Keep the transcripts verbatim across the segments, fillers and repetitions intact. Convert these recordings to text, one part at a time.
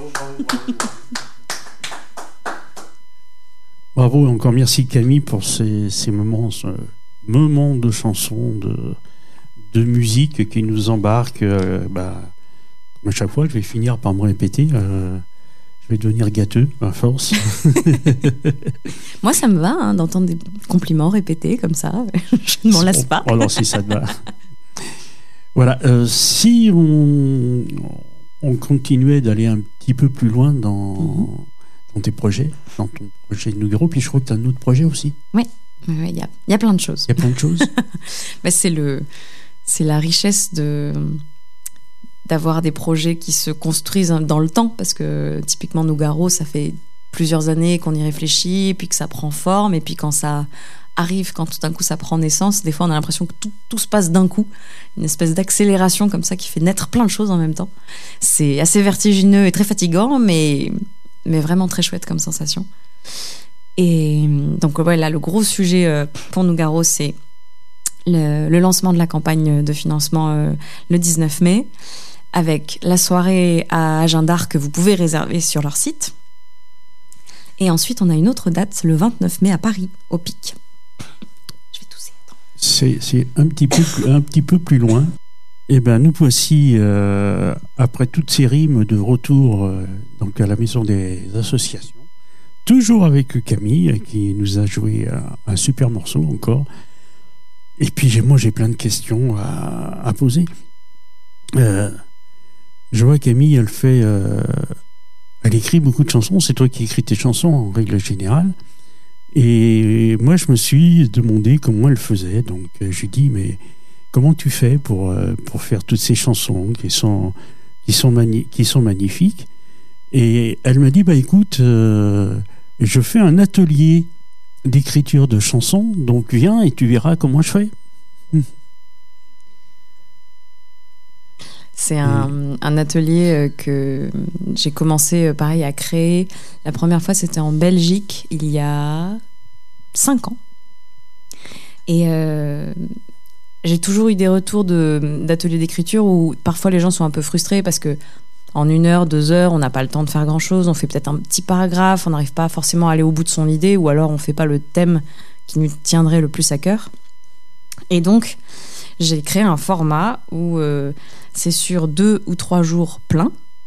Bravo, bravo, bravo. Bravo, encore merci Camille pour ces, ces moments, ce moment de chansons, de, de musique qui nous embarquent. Euh, bah, à chaque fois, je vais finir par me répéter. Euh, je vais devenir gâteux à force. Moi, ça me va hein, d'entendre des compliments répétés comme ça. Je ne m'en lasse pas. Alors, si ça te va. Voilà. Euh, si on, on continuait d'aller un petit peu plus loin dans, mm-hmm. dans tes projets, dans ton projet de Nougaro, puis je crois que tu as un autre projet aussi. Oui, il oui, y, a, y a plein de choses. Il y a plein de choses. bah, c'est, le, c'est la richesse de... d'avoir des projets qui se construisent dans le temps, parce que typiquement Nougaro, ça fait plusieurs années qu'on y réfléchit, puis que ça prend forme, et puis quand ça arrive, quand tout d'un coup ça prend naissance, des fois on a l'impression que tout, tout se passe d'un coup, une espèce d'accélération comme ça qui fait naître plein de choses en même temps. C'est assez vertigineux et très fatigant, mais, mais vraiment très chouette comme sensation. Et donc ouais, là, le gros sujet pour Nougaro, c'est le, le lancement de la campagne de financement euh, le dix-neuf mai, avec la soirée à Agenda que vous pouvez réserver sur leur site. Et ensuite, on a une autre date, le vingt-neuf mai à Paris, au Pic. Je vais tousser, attends. C'est, c'est un, petit peu, un petit peu plus loin. Eh bien, nous voici, euh, après toutes ces rimes, de retour euh, donc à la Maison des Associations. Toujours avec Camille, qui nous a joué un, un super morceau encore. Et puis, j'ai, moi, j'ai plein de questions à, à poser. Euh, Je vois Camille, elle fait, euh, elle écrit beaucoup de chansons. C'est toi qui écris tes chansons en règle générale. Et moi, je me suis demandé comment elle faisait. Donc, euh, je lui dis, mais comment tu fais pour euh, pour faire toutes ces chansons qui sont qui sont mani- qui sont magnifiques? Et elle m'a dit, bah écoute, euh, je fais un atelier d'écriture de chansons. Donc, viens et tu verras comment je fais. Hum. C'est un, un atelier que j'ai commencé, pareil, à créer. La première fois, c'était en Belgique, il y a cinq ans. Et euh, j'ai toujours eu des retours de, d'ateliers d'écriture où parfois les gens sont un peu frustrés parce que en une heure, deux heures, on n'a pas le temps de faire grand-chose. On fait peut-être un petit paragraphe, on n'arrive pas forcément à aller au bout de son idée, ou alors on ne fait pas le thème qui nous tiendrait le plus à cœur. Et donc, j'ai créé un format où euh, c'est sur deux ou trois jours pleins,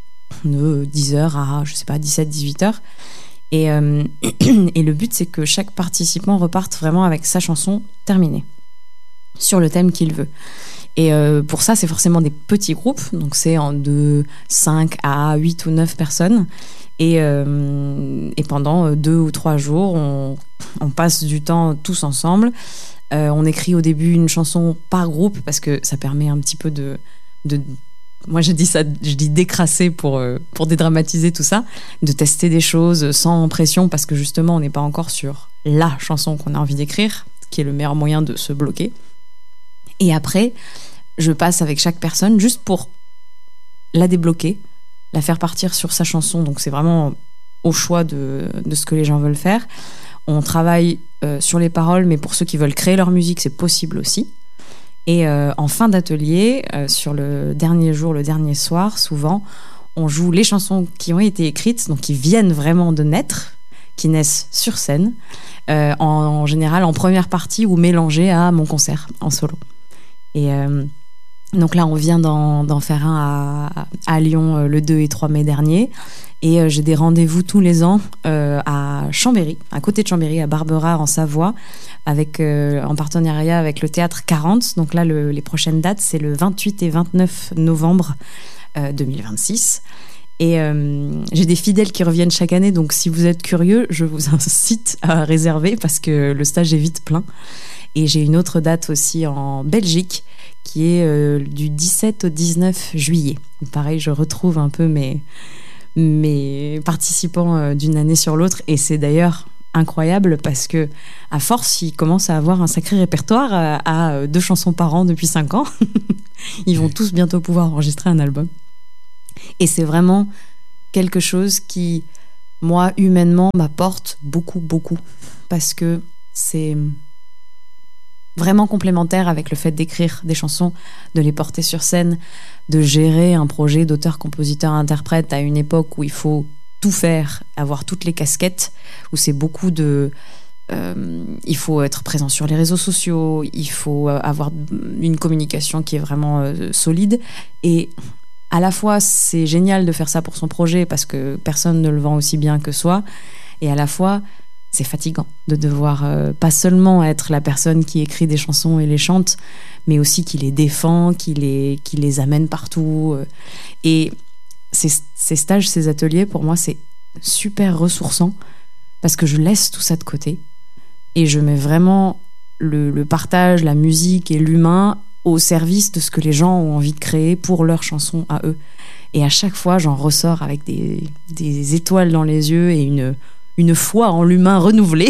de dix heures à, je sais pas, dix-sept, dix-huit heures. Et, euh, et le but, c'est que chaque participant reparte vraiment avec sa chanson terminée, sur le thème qu'il veut. Et euh, pour ça, c'est forcément des petits groupes, donc c'est en de cinq à huit ou neuf personnes. Et, euh, et pendant deux ou trois jours, on, on passe du temps tous ensemble. Euh, on écrit au début une chanson par groupe parce que ça permet un petit peu de... de moi, je dis ça, je dis décrasser pour, euh, pour dédramatiser tout ça, de tester des choses sans pression parce que justement, on n'est pas encore sur la chanson qu'on a envie d'écrire, qui est le meilleur moyen de se bloquer. Et après, je passe avec chaque personne juste pour la débloquer, la faire partir sur sa chanson. Donc, c'est vraiment au choix de, de ce que les gens veulent faire. On travaille euh, sur les paroles, mais pour ceux qui veulent créer leur musique, c'est possible aussi. Et euh, en fin d'atelier, euh, sur le dernier jour, le dernier soir, souvent, on joue les chansons qui ont été écrites, donc qui viennent vraiment de naître, qui naissent sur scène, euh, en, en général en première partie ou mélangées à mon concert en solo. Et euh, donc là, on vient d'en, d'en faire un à, à Lyon euh, le deux et trois mai dernier. Et euh, j'ai des rendez-vous tous les ans euh, à Chambéry, à côté de Chambéry, à Barbera, en Savoie, avec, euh, en partenariat avec le Théâtre quarante. Donc là, le, les prochaines dates, c'est le vingt-huit et vingt-neuf novembre euh, deux mille vingt-six. Et euh, j'ai des fidèles qui reviennent chaque année, donc si vous êtes curieux, je vous incite à réserver parce que le stage est vite plein. Et j'ai une autre date aussi en Belgique, qui est euh, du dix-sept au dix-neuf juillet. Pareil, je retrouve un peu mes, mes participants euh, d'une année sur l'autre, et c'est d'ailleurs incroyable parce que à force, ils commencent à avoir un sacré répertoire à, à deux chansons par an depuis cinq ans. Ils vont tous bientôt pouvoir enregistrer un album. Et c'est vraiment quelque chose qui, moi, humainement, m'apporte beaucoup, beaucoup. Parce que c'est... vraiment complémentaire avec le fait d'écrire des chansons, de les porter sur scène, de gérer un projet d'auteur, compositeur, interprète à une époque où il faut tout faire, avoir toutes les casquettes, où c'est beaucoup de... Euh, il faut être présent sur les réseaux sociaux, il faut avoir une communication qui est vraiment euh, solide. Et à la fois, c'est génial de faire ça pour son projet parce que personne ne le vend aussi bien que soi. Et à la fois, c'est fatigant de devoir euh, pas seulement être la personne qui écrit des chansons et les chante, mais aussi qui les défend, qui les, qui les amène partout. Euh. Et ces, ces stages, ces ateliers, pour moi, c'est super ressourçant parce que je laisse tout ça de côté et je mets vraiment le, le partage, la musique et l'humain au service de ce que les gens ont envie de créer pour leurs chansons à eux. Et à chaque fois, j'en ressors avec des, des étoiles dans les yeux et une... une foi en l'humain renouvelée.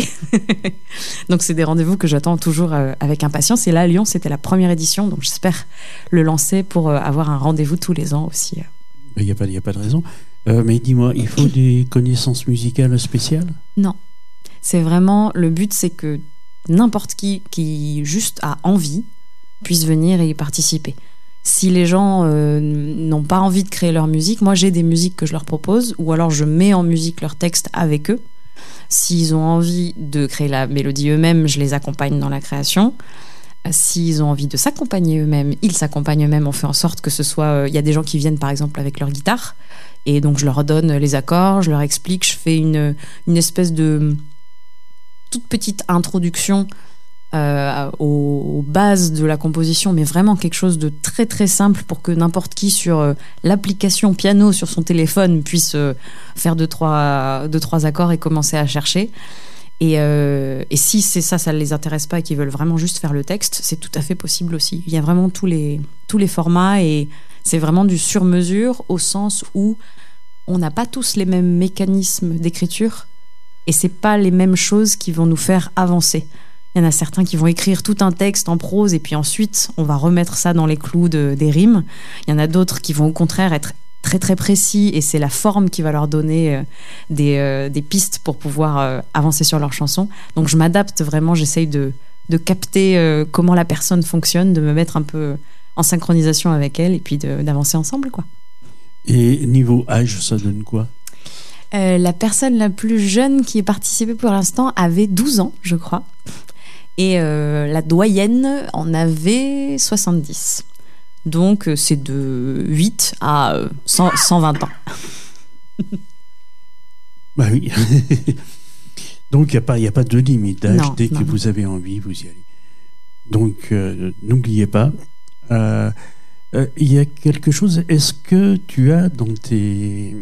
Donc c'est des rendez-vous que j'attends toujours euh, avec impatience. Et là, à Lyon, c'était la première édition, donc j'espère le lancer pour euh, avoir un rendez-vous tous les ans aussi. Il n'y a pas, il n'y a pas de raison. Euh, mais dis-moi, il faut des connaissances musicales spéciales ? Non. C'est vraiment... Le but, c'est que n'importe qui qui juste a envie puisse venir et y participer. Si les gens euh, n'ont pas envie de créer leur musique, moi j'ai des musiques que je leur propose, ou alors je mets en musique leurs textes avec eux. S'ils ont envie de créer la mélodie eux-mêmes, je les accompagne dans la création. S'ils ont envie de s'accompagner eux-mêmes, ils s'accompagnent eux-mêmes. On fait en sorte que ce soit... Il y a des gens qui viennent par exemple avec leur guitare, et donc je leur donne les accords, je leur explique, je fais une, une espèce de toute petite introduction Euh, aux, aux bases de la composition, mais vraiment quelque chose de très très simple pour que n'importe qui sur euh, l'application piano sur son téléphone puisse euh, faire deux trois, deux, trois accords et commencer à chercher. Et, euh, et si c'est ça, ça ne les intéresse pas et qu'ils veulent vraiment juste faire le texte, c'est tout à fait possible aussi. Il y a vraiment tous les, tous les formats et c'est vraiment du sur-mesure au sens où on n'a pas tous les mêmes mécanismes d'écriture et c'est pas les mêmes choses qui vont nous faire avancer. Il y en a certains qui vont écrire tout un texte en prose et puis ensuite on va remettre ça dans les clous de, des rimes. Il y en a d'autres qui vont au contraire être très très précis et c'est la forme qui va leur donner euh, des, euh, des pistes pour pouvoir euh, avancer sur leur chanson. Donc je m'adapte vraiment, j'essaye de, de capter euh, comment la personne fonctionne, de me mettre un peu en synchronisation avec elle et puis de, d'avancer ensemble, quoi. Et niveau âge, ça donne quoi ? euh, La personne la plus jeune qui est participée pour l'instant avait douze ans, je crois. Et euh, la doyenne en avait soixante-dix. Donc, euh, c'est de huit à euh, cent, cent vingt ans. Bah oui. Donc, il n'y a pas, y a pas de limite d'âge. Non, Dès non, que non. vous avez envie, vous y allez. Donc, euh, n'oubliez pas. Il euh, euh, y a quelque chose... Est-ce que tu as dans tes...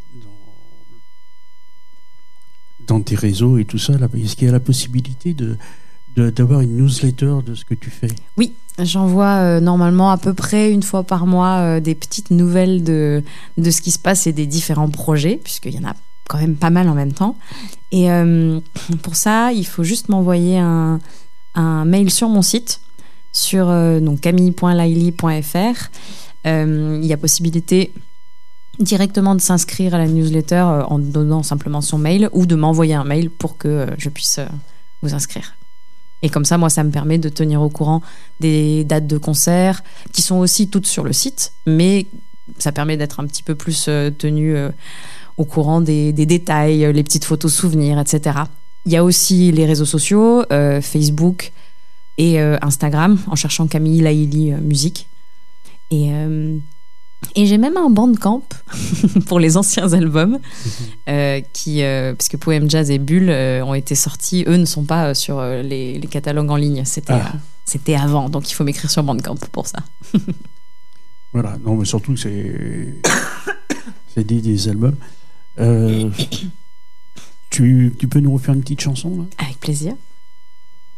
Dans, dans tes réseaux et tout ça, là, est-ce qu'il y a la possibilité de... De, d'avoir une newsletter de ce que tu fais ? Oui, j'envoie euh, normalement à peu près une fois par mois euh, des petites nouvelles de, de ce qui se passe et des différents projets, puisqu'il y en a quand même pas mal en même temps. Et euh, pour ça, il faut juste m'envoyer un, un mail sur mon site, sur euh, donc camille point laily point f r. Euh, il y a possibilité directement de s'inscrire à la newsletter euh, en donnant simplement son mail ou de m'envoyer un mail pour que euh, je puisse euh, vous inscrire. Et comme ça, moi, ça me permet de tenir au courant des dates de concerts, qui sont aussi toutes sur le site, mais ça permet d'être un petit peu plus euh, tenu euh, au courant des, des détails, les petites photos souvenirs, et cetera. Il y a aussi les réseaux sociaux, euh, Facebook et euh, Instagram, en cherchant Camille Laily euh, Musique. Et, euh, et j'ai même un bandcamp pour les anciens albums, euh, qui, euh, parce que Poème Jazz et Bulle euh, ont été sortis, eux ne sont pas euh, sur euh, les, les catalogues en ligne, c'était, ah. euh, c'était avant, donc il faut m'écrire sur bandcamp pour ça. Voilà, non mais surtout c'est, c'est des, des albums. Euh, tu, tu peux nous refaire une petite chanson là ? Avec plaisir.